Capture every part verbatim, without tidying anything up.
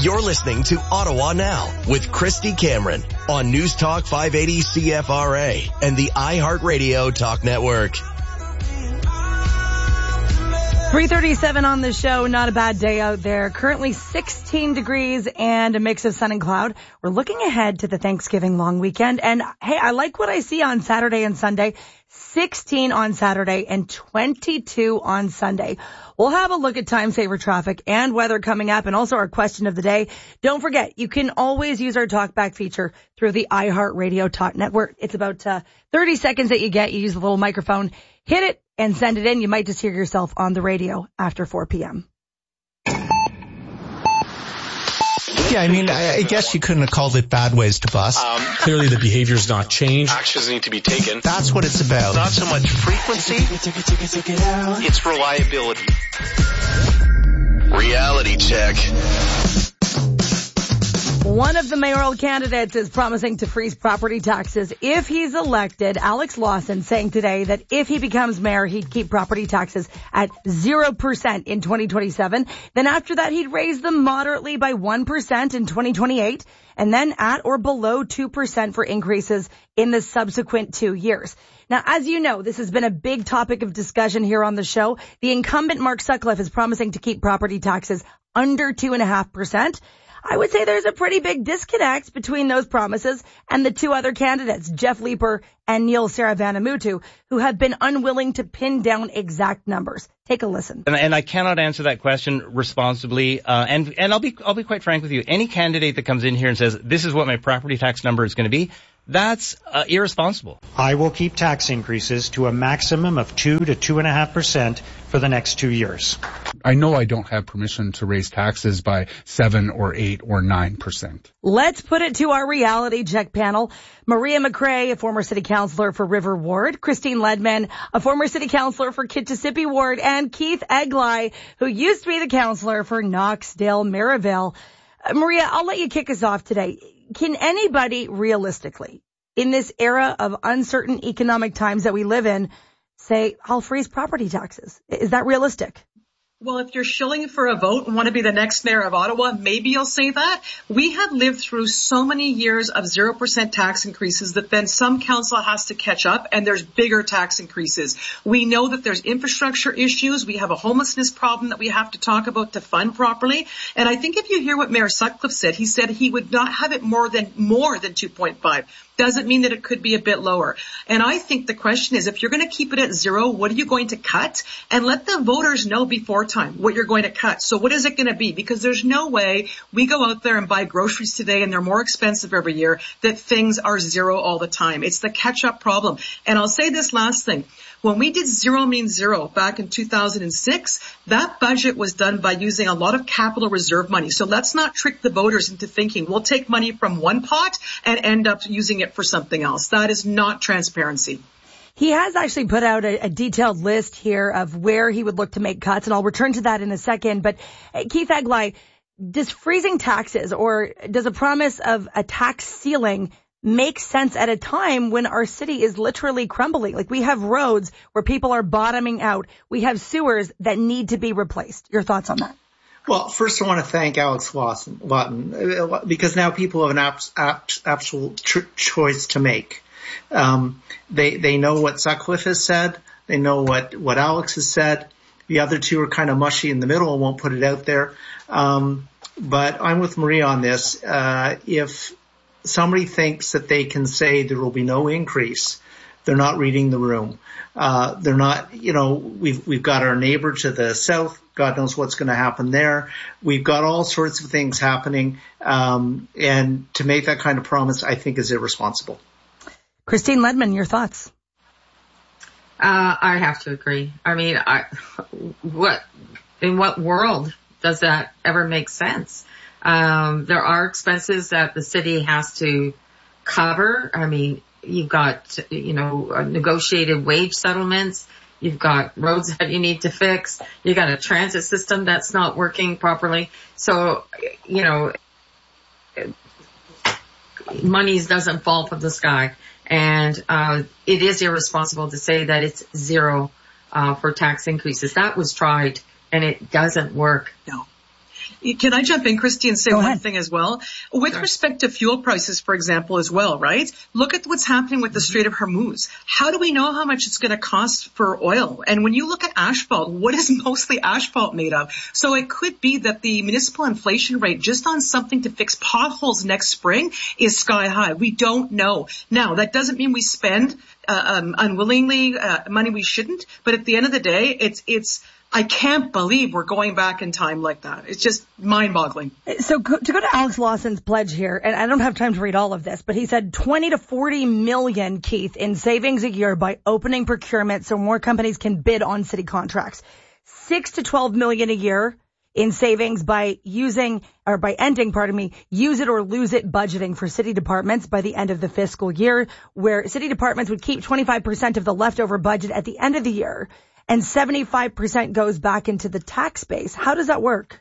You're listening to Ottawa Now with Christy Cameron on News Talk five eighty C F R A and the iHeartRadio Talk Network. three thirty-seven on the show. Not a bad day out there. Currently sixteen degrees and a mix of sun and cloud. We're looking ahead to the Thanksgiving long weekend. And hey, I like what I see on Saturday and Sunday. sixteen on Saturday and twenty-two on Sunday. We'll have a look at time saver traffic and weather coming up, and also our question of the day. Don't forget, you can always use our talkback feature through the iHeartRadio Talk Network. It's about uh, thirty seconds that you get. You use the little microphone, hit it, and send it in. You might just hear yourself on the radio after four p.m. Yeah, I mean, I guess you couldn't have called it bad ways to bus. Um, Clearly the behavior's not changed. Actions need to be taken. That's what it's about. Not so much frequency, it's reliability. Reality check. One of the mayoral candidates is promising to freeze property taxes if he's elected. Alex Lawson saying today that if he becomes mayor, he'd keep property taxes at zero percent in twenty twenty-seven. Then after that, he'd raise them moderately by one percent in twenty twenty-eight, and then at or below two percent for increases in the subsequent two years. Now, as you know, this has been a big topic of discussion here on the show. The incumbent Mark Sutcliffe is promising to keep property taxes under two point five percent. I would say there's a pretty big disconnect between those promises and the two other candidates, Jeff Leeper and Neil Saravanamuttu, who have been unwilling to pin down exact numbers. Take a listen. And, and I cannot answer that question responsibly. Uh, and and I'll be I'll be quite frank with you. Any candidate that comes in here and says this is what my property tax number is going to be, that's uh, irresponsible. I will keep tax increases to a maximum of two to two and a half percent for the next two years. I know I don't have permission to raise taxes by seven or eight or nine percent. Let's put it to our reality check panel. Maria McRae, a former city councillor for River Ward, Christine Ledman, a former city councillor for Kitchissippi Ward, and Keith Eglai, who used to be the councillor for Knoxdale Maryville. Uh, Maria, I'll let you kick us off today. Can anybody realistically, in this era of uncertain economic times that we live in, say, I'll freeze property taxes? Is that realistic? Well, if you're shilling for a vote and want to be the next mayor of Ottawa, maybe you'll say that. We have lived through so many years of zero percent tax increases that then some council has to catch up and there's bigger tax increases. We know that there's infrastructure issues. We have a homelessness problem that we have to talk about to fund properly. And I think if you hear what Mayor Sutcliffe said, he said he would not have it more than more than two point five. Doesn't mean that it could be a bit lower. And I think the question is, if you're going to keep it at zero, what are you going to cut? And let the voters know before time what you're going to cut. So what is it going to be? Because there's no way we go out there and buy groceries today and they're more expensive every year, that things are zero all the time. It's the catch-up problem. And I'll say this last thing. When we did zero means zero back in two thousand six, that budget was done by using a lot of capital reserve money. So let's not trick the voters into thinking we'll take money from one pot and end up using it for something else. That is not transparency. He has actually put out a, a detailed list here of where he would look to make cuts, and I'll return to that in a second. But uh, Keith Eglai, does freezing taxes or does a promise of a tax ceiling make sense at a time when our city is literally crumbling? Like, we have roads where people are bottoming out. We have sewers that need to be replaced. Your thoughts on that? Well, first I want to thank Alex Lawson, Lawton, because now people have an abs, abs, actual tr- choice to make. Um, they, they know what Sutcliffe has said. They know what, what Alex has said. The other two are kind of mushy in the middle and won't put it out there. Um, but I'm with Maria on this. Uh, if somebody thinks that they can say there will be no increase, they're not reading the room. Uh, they're not, you know, we've, we've got our neighbor to the south. God knows what's going to happen there. We've got all sorts of things happening. Um, and to make that kind of promise, I think is irresponsible. Christine Ledman, your thoughts? Uh, I have to agree. I mean, I, what, in what world does that ever make sense? Um, there are expenses that the city has to cover. I mean, you've got, you know, negotiated wage settlements. You've got roads that you need to fix. You've got a transit system that's not working properly. So, you know, money doesn't fall from the sky. And uh it is irresponsible to say that it's zero uh for tax increases. That was tried and it doesn't work. No. Can I jump in, Christy, and say Go one ahead. thing as well? With Sure. respect to fuel prices, for example, as well, right? Look at what's happening with the Strait of Hormuz. How do we know how much it's going to cost for oil? And when you look at asphalt, what is mostly asphalt made of? So it could be that the municipal inflation rate just on something to fix potholes next spring is sky high. We don't know. Now, that doesn't mean we spend uh, um, unwillingly uh, money we shouldn't, but at the end of the day, it's it's I can't believe we're going back in time like that. It's just mind-boggling. So co- to go to Alex Lawson's pledge here, and I don't have time to read all of this, but he said twenty to forty million, Keith, in savings a year by opening procurement so more companies can bid on city contracts. Six to twelve million a year in savings by using, or by ending, pardon me, use it or lose it budgeting for city departments by the end of the fiscal year, where city departments would keep twenty-five percent of the leftover budget at the end of the year, and seventy-five percent goes back into the tax base. How does that work?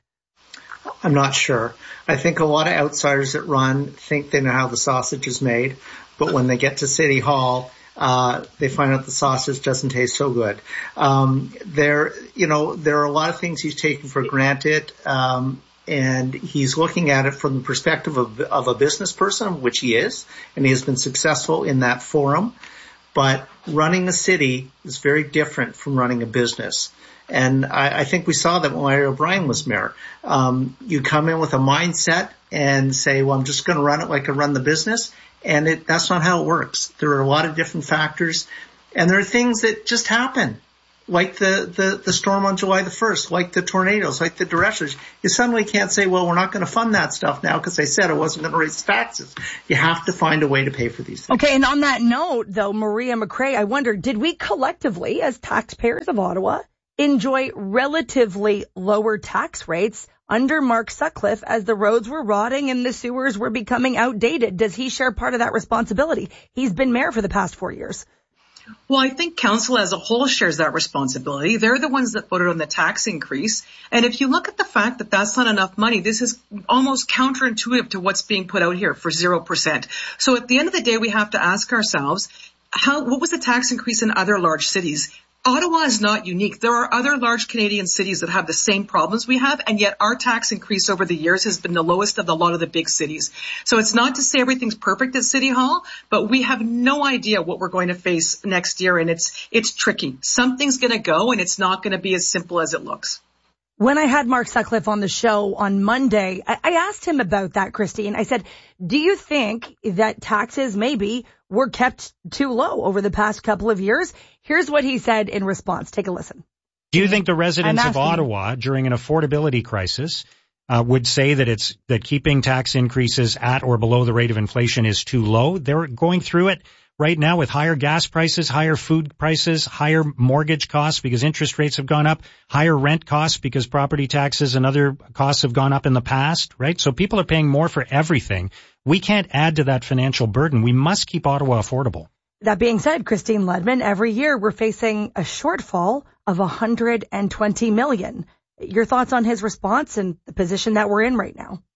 I'm not sure. I think a lot of outsiders that run think they know how the sausage is made, but when they get to City Hall, uh, they find out the sausage doesn't taste so good. Um, there, you know, there are a lot of things he's taken for granted, um, and he's looking at it from the perspective of, of a business person, which he is, and he has been successful in that forum. But running a city is very different from running a business. And I, I think we saw that when Larry O'Brien was mayor. Um, you come in with a mindset and say, well, I'm just going to run it like I run the business. And it, that's not how it works. There are a lot of different factors. And there are things that just happen, like the, the, the storm on July the first, like the tornadoes, like the derechers. You suddenly can't say, well, we're not going to fund that stuff now because I said I wasn't going to raise taxes. You have to find a way to pay for these things. Okay, and on that note, though, Maria McRae, I wonder, did we collectively, as taxpayers of Ottawa, enjoy relatively lower tax rates under Mark Sutcliffe as the roads were rotting and the sewers were becoming outdated? Does he share part of that responsibility? He's been mayor for the past four years. Well, I think council as a whole shares that responsibility. They're the ones that voted on the tax increase. And if you look at the fact that that's not enough money, this is almost counterintuitive to what's being put out here for zero percent. So at the end of the day, we have to ask ourselves, how, what was the tax increase in other large cities? Ottawa is not unique. There are other large Canadian cities that have the same problems we have, and yet our tax increase over the years has been the lowest of a lot of the big cities. So it's not to say everything's perfect at City Hall, but we have no idea what we're going to face next year, and it's it's tricky. Something's going to go, and it's not going to be as simple as it looks. When I had Mark Sutcliffe on the show on Monday, I, I asked him about that, Christine. I said, do you think that taxes maybe were kept too low over the past couple of years? Here's what he said in response. Take a listen. Do you think the residents of Ottawa during an affordability crisis uh, would say that it's that keeping tax increases at or below the rate of inflation is too low? They're going through it right now with higher gas prices, higher food prices, higher mortgage costs because interest rates have gone up, higher rent costs because property taxes and other costs have gone up in the past, right? So people are paying more for everything. We can't add to that financial burden. We must keep Ottawa affordable. That being said, Christine Ledman, every year we're facing a shortfall of one hundred twenty million. Your thoughts on his response and the position that we're in right now?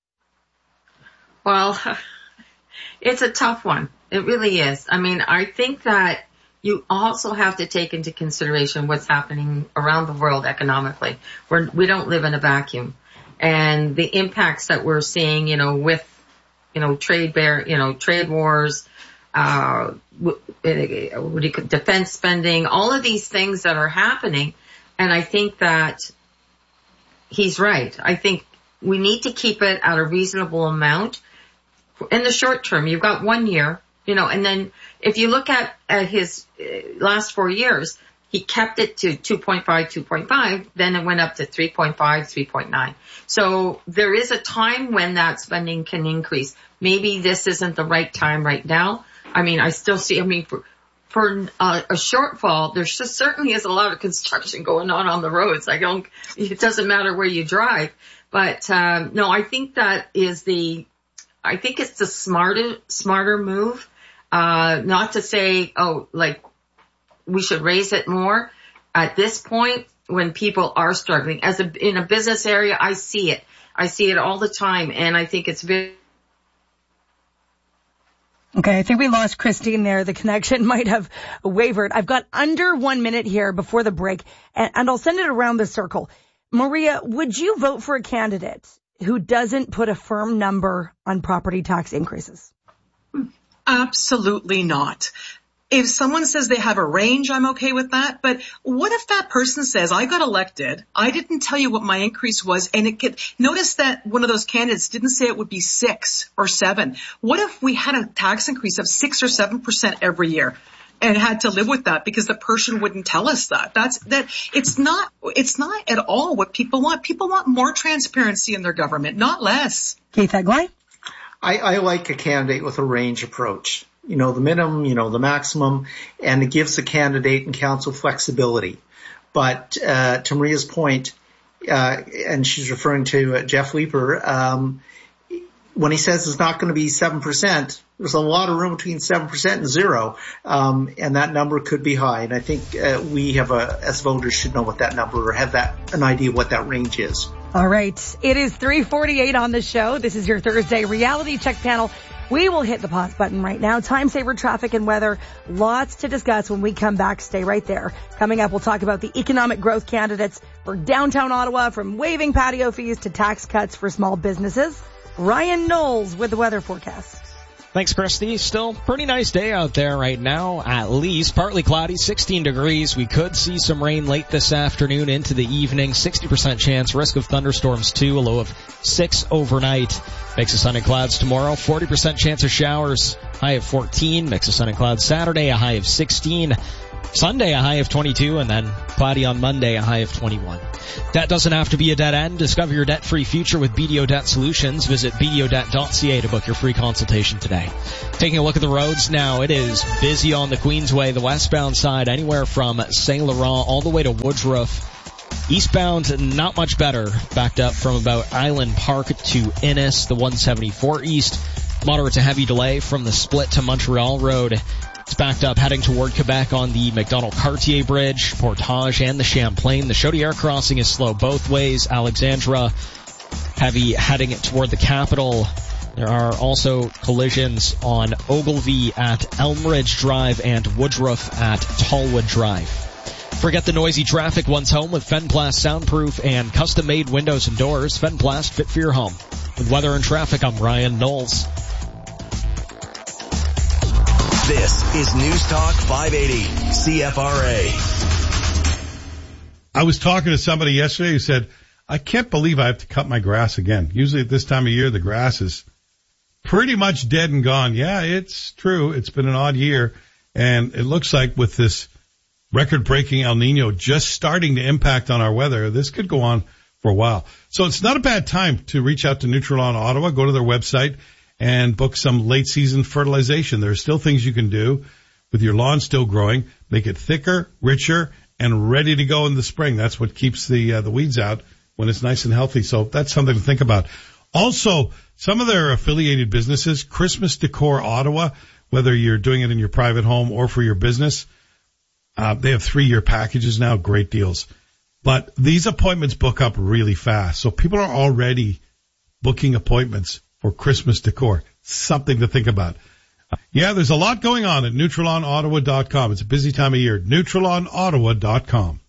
Well, it's a tough one. It really is. I mean, I think that you also have to take into consideration what's happening around the world economically. We're, we don't live in a vacuum. And the impacts that we're seeing, you know, with, you know, trade bear, you know, trade wars, uh, defense spending, all of these things that are happening. And I think that he's right. I think we need to keep it at a reasonable amount. In the short term, you've got one year, you know, and then if you look at, at his last four years, he kept it to two point five, two point five, then it went up to three point five, three point nine. So there is a time when that spending can increase. Maybe this isn't the right time right now. I mean, I still see, I mean, for, for uh, a shortfall, there just certainly is a lot of construction going on on the roads. I don't, it doesn't matter where you drive. But, um, no, I think that is the, I think it's the smarter, smarter move. Uh, not to say, oh, like, we should raise it more. At this point, when people are struggling, as a, in a business area, I see it. I see it all the time, and I think it's very... Okay, I think we lost Christine there. The connection might have wavered. I've got under one minute here before the break, and, and I'll send it around the circle. Maria, would you vote for a candidate who doesn't put a firm number on property tax increases? Absolutely not. If someone says they have a range, I'm okay with that. But what if that person says, I got elected, I didn't tell you what my increase was, and it could, notice that one of those candidates didn't say it would be six or seven. What if we had a tax increase of six or seven percent every year and had to live with that because the person wouldn't tell us that? That's, that, it's not, it's not at all what people want. People want more transparency in their government, not less. Keith Egli? I, I like a candidate with a range approach. You know, the minimum, you know, the maximum, and it gives the candidate and council flexibility. But uh, to Maria's point, uh, and she's referring to uh, Jeff Leeper, um, when he says it's not going to be seven percent, there's a lot of room between seven percent and zero, um, and that number could be high. And I think uh, we have a, as voters should know what that number, or have that an idea what that range is. All right. It is three forty-eight on the show. This is your Thursday reality check panel. We will hit the pause button right now. Time saver, traffic, and weather. Lots to discuss when we come back. Stay right there. Coming up, we'll talk about the economic growth candidates for downtown Ottawa, from waiving patio fees to tax cuts for small businesses. Ryan Knowles with the weather forecast. Thanks, Christy. Still pretty nice day out there right now, at least. Partly cloudy, sixteen degrees. We could see some rain late this afternoon into the evening. sixty percent chance. Risk of thunderstorms, too. A low of six overnight. Mix of sun and clouds tomorrow. forty percent chance of showers. High of fourteen. Mix of sun and clouds Saturday. A high of sixteen. Sunday, a high of twenty-two, and then cloudy on Monday, a high of twenty-one. Debt doesn't have to be a dead end. Discover your debt-free future with B D O Debt Solutions. Visit b d o debt dot c a to book your free consultation today. Taking a look at the roads now, it is busy on the Queensway, the westbound side, anywhere from Saint Laurent all the way to Woodruff. Eastbound, not much better. Backed up from about Island Park to Innis, the one seventy-four East. Moderate to heavy delay from the split to Montreal Road. It's backed up heading toward Quebec on the McDonald-Cartier Bridge, Portage, and the Champlain. The Chaudière crossing is slow both ways. Alexandra, heavy heading toward the capital. There are also collisions on Ogilvie at Elmridge Drive and Woodruff at Tallwood Drive. Forget the noisy traffic once home with Fenplast soundproof and custom-made windows and doors. Fenplast, fit for your home. With weather and traffic, I'm Ryan Knowles. This is News Talk five eighty C F R A. I was talking to somebody yesterday who said, I can't believe I have to cut my grass again. Usually at this time of year, the grass is pretty much dead and gone. Yeah, it's true. It's been an odd year. And it looks like with this record-breaking El Nino just starting to impact on our weather, this could go on for a while. So it's not a bad time to reach out to Nutrilon Ottawa. Go to their website and book some late-season fertilization. There are still things you can do with your lawn still growing. Make it thicker, richer, and ready to go in the spring. That's what keeps the uh, the weeds out when it's nice and healthy. So that's something to think about. Also, some of their affiliated businesses, Christmas Decor Ottawa, whether you're doing it in your private home or for your business, uh, they have three-year packages now, great deals. But these appointments book up really fast. So people are already booking appointments for Christmas decor. Something to think about. Yeah, there's a lot going on at Nutrilon Ottawa dot com. It's a busy time of year. Nutrilon Ottawa dot com.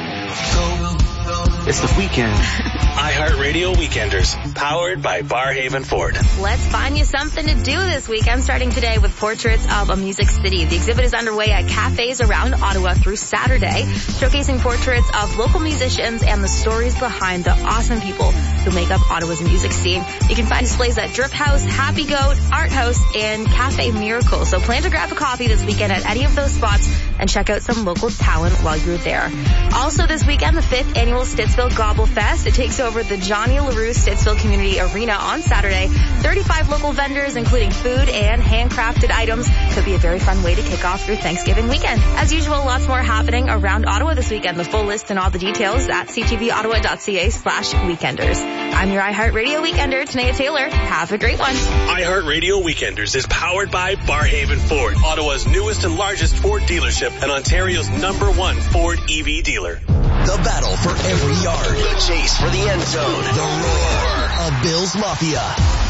It's the weekend. iHeartRadio Weekenders, powered by Barhaven Ford. Let's find you something to do this week. I'm starting today with Portraits of a Music City. The exhibit is underway at cafes around Ottawa through Saturday, showcasing portraits of local musicians and the stories behind the awesome people who make up Ottawa's music scene. You can find displays at Drip House, Happy Goat, Art House, and Cafe Miracle. So plan to grab a coffee this weekend at any of those spots and check out some local talent while you're there. Also this weekend, the fifth annual Stittsville Gobble Fest. It takes over the Johnny LaRue Stittsville Community Arena on Saturday. thirty-five local vendors, including food and handcrafted items. Could be a very fun way to kick off your Thanksgiving weekend. As usual, lots more happening around Ottawa this weekend. The full list and all the details at c t v ottawa dot c a slash weekenders. I'm your iHeartRadio Weekender, Tanea Taylor. Have a great one. iHeartRadio Weekenders is powered by Barhaven Ford, Ottawa's newest and largest Ford dealership and Ontario's number one Ford E V dealer. The battle for every yard. The chase for the end zone. The roar of Bills Mafia.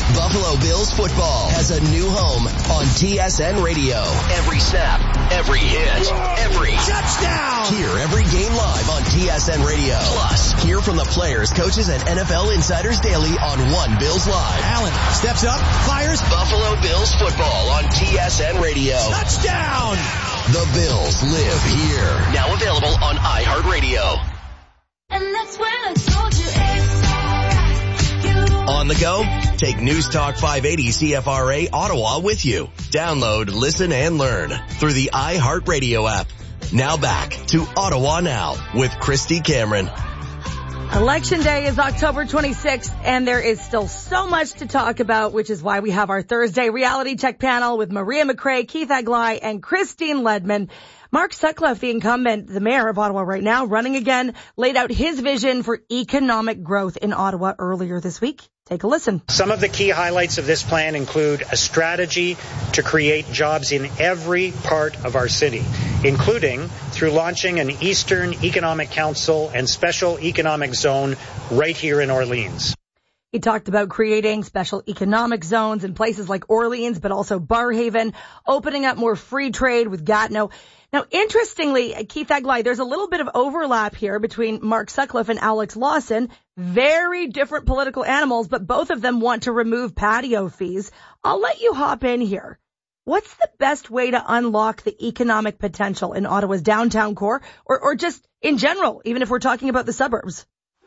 Buffalo Bills football has a new home on T S N Radio. Every snap, every hit, every touchdown. Hear every game live on T S N Radio. Plus, hear from the players, coaches, and N F L insiders daily on One Bills Live. Allen steps up, fires. Buffalo Bills football on T S N Radio. Touchdown. The Bills live here. Now available on iHeartRadio. And that's when I told you it's alright. You On the go? Take News Talk five eighty C F R A Ottawa with you. Download, listen, and learn through the iHeartRadio app. Now back to Ottawa Now with Christy Cameron. Election Day is October twenty-sixth, and there is still so much to talk about, which is why we have our Thursday reality check panel with Maria McRae, Keith Aglai, and Christine Ledman. Mark Sutcliffe, the incumbent, the mayor of Ottawa right now, running again, laid out his vision for economic growth in Ottawa earlier this week. Take a listen. Some of the key highlights of this plan include a strategy to create jobs in every part of our city, including through launching an Eastern Economic Council and Special Economic Zone right here in Orleans. He talked about creating special economic zones in places like Orleans, but also Barrhaven, opening up more free trade with Gatineau. Now, interestingly, Keith Aglai, there's a little bit of overlap here between Mark Sutcliffe and Alex Lawson. Very different political animals, but both of them want to remove patio fees. I'll let you hop in here. What's the best way to unlock the economic potential in Ottawa's downtown core, or, or just in general, even if we're talking about the suburbs?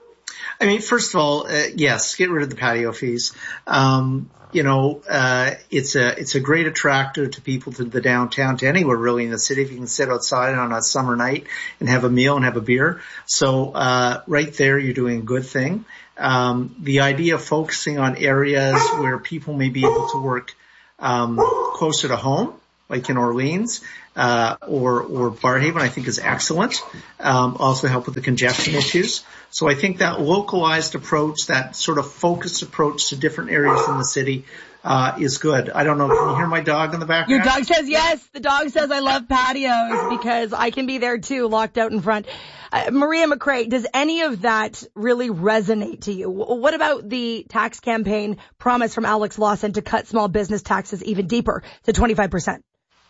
I mean, first of all, uh, yes, get rid of the patio fees. Um, you know, uh, it's a, it's a great attractor to people to the downtown, to anywhere really in the city. If you can sit outside on a summer night and have a meal and have a beer. So, uh, right there, you're doing a good thing. Um, the idea of focusing on areas where people may be able to work, um, closer to home, like in Orleans, uh, or, or Barrhaven, I think is excellent. Um, also help with the congestion issues. So I think that localized approach, that sort of focused approach to different areas in the city, uh, is good. I don't know. Can you hear my dog in the background? Your dog says yes. The dog says I love patios because I can be there too, locked out in front. Uh, Maria McRae, does any of that really resonate to you? What about the tax campaign promise from Alex Lawson to cut small business taxes even deeper to twenty-five percent?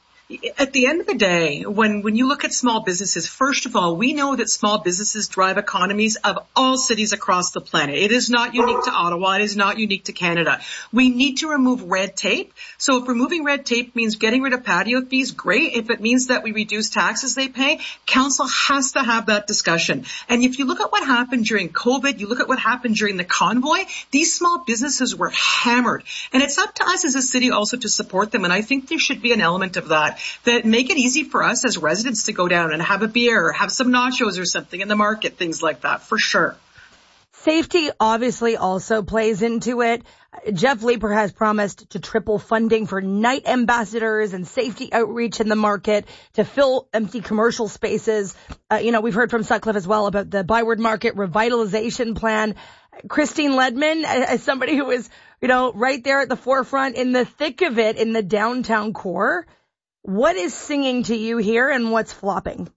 At the end of the day, when, when you look at small businesses, first of all, we know that small businesses drive economies of all cities across the planet. It is not unique to Ottawa. It is not unique to Canada. We need to remove red tape. So if removing red tape means getting rid of patio fees, great. If it means that we reduce taxes they pay, council has to have that discussion. And if you look at what happened during COVID, you look at what happened during the convoy, these small businesses were hammered. And it's up to us as a city also to support them. And I think there should be an element of that. That make it easy for us as residents to go down and have a beer or have some nachos or something in the market, things like that, for sure. Safety obviously also plays into it. Jeff Leeper has promised to triple funding for night ambassadors and safety outreach in the market to fill empty commercial spaces. Uh, you know, we've heard from Sutcliffe as well about the Byward Market revitalization plan. Christine Ledman, as somebody who is, you know, right there at the forefront in the thick of it in the downtown core, what is singing to you here and what's flopping?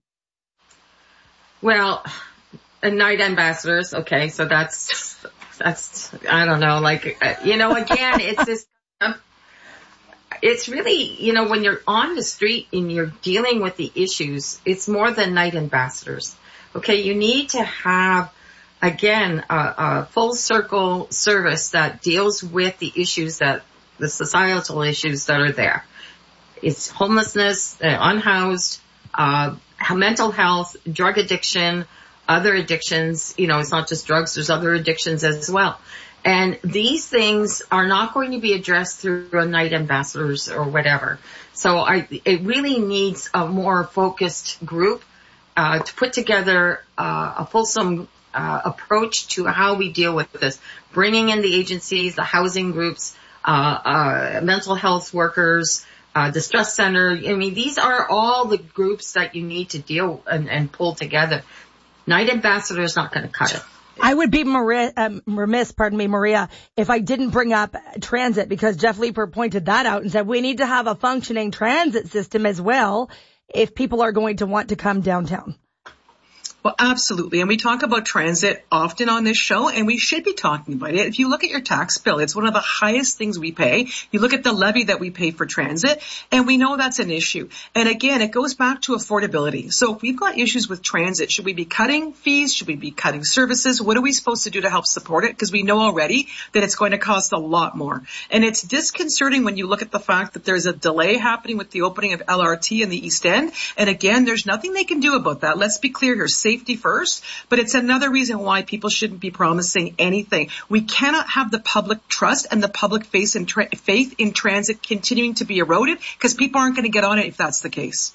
Well, uh, night ambassadors. Okay. So that's, that's, I don't know, like, uh, you know, again, it's this, um, it's really, you know, when you're on the street and you're dealing with the issues, it's more than night ambassadors. Okay. You need to have, again, a, a full circle service that deals with the issues that, the societal issues that are there. It's homelessness, uh, unhoused, uh, mental health, drug addiction, other addictions. You know, it's not just drugs, there's other addictions as well. And these things are not going to be addressed through a night ambassadors or whatever. So I, it really needs a more focused group, uh, to put together, uh, a fulsome, uh, approach to how we deal with this. Bringing in the agencies, the housing groups, uh, uh, mental health workers, Uh, distress center. I mean, these are all the groups that you need to deal and, and pull together. Night ambassador is not going to cut it. I would be Maria, um, remiss, pardon me, Maria, if I didn't bring up transit, because Jeff Leeper pointed that out and said we need to have a functioning transit system as well if people are going to want to come downtown. Well, absolutely. And we talk about transit often on this show, and we should be talking about it. If you look at your tax bill, it's one of the highest things we pay. You look at the levy that we pay for transit, and we know that's an issue. And again, it goes back to affordability. So if we've got issues with transit, should we be cutting fees? Should we be cutting services? What are we supposed to do to help support it? Because we know already that it's going to cost a lot more. And it's disconcerting when you look at the fact that there's a delay happening with the opening of L R T in the East End. And again, there's nothing they can do about that. Let's be clear here. Safety first, but it's another reason why people shouldn't be promising anything. We cannot have the public trust and the public faith in, tra- faith in transit continuing to be eroded because people aren't going to get on it if that's the case.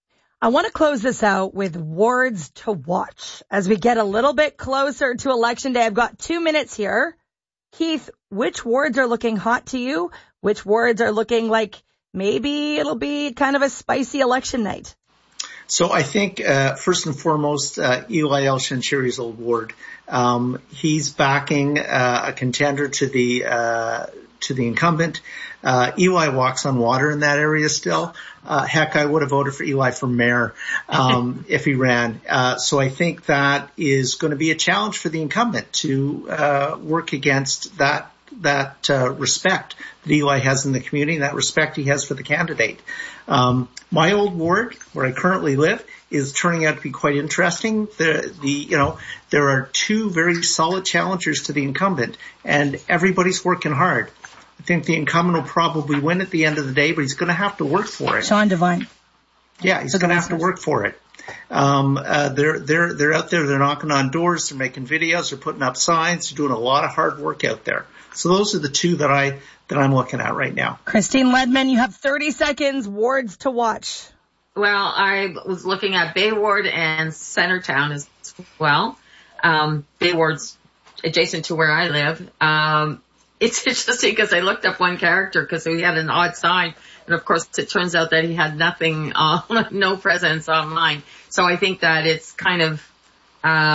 I want to close this out with wards to watch. As we get a little bit closer to Election Day, I've got two minutes here. Keith, which wards are looking hot to you? Which wards are looking like maybe it'll be kind of a spicy election night? So I think, uh, first and foremost, uh, Eli El-Shanshiri's old ward. Um, he's backing, uh, a contender to the, uh, to the incumbent. Uh, Eli walks on water in that area still. Uh, heck, I would have voted for Eli for mayor, um, if he ran. Uh, so I think that is going to be a challenge for the incumbent to, uh, work against that that uh, respect that Eli has in the community and that respect he has for the candidate. Um, my old ward, where I currently live, is turning out to be quite interesting. The, the, you know, there are two very solid challengers to the incumbent, and everybody's working hard. I think the incumbent will probably win at the end of the day, but he's going to have to work for it. Sean Devine. Yeah, he's going to have to work for it. Um, uh, they're, they're, they're out there, they're knocking on doors, they're making videos, they're putting up signs, they're doing a lot of hard work out there. So those are the two that I, that I'm looking at right now. Christine Ledman, you have thirty seconds, wards to watch. Well, I was looking at Bay Ward and Centertown as well. Um, Bay Ward's adjacent to where I live. Um, it's interesting because I looked up one character because he had an odd sign. And of course, it turns out that he had nothing, uh, no presence online. So I think that it's kind of, uh,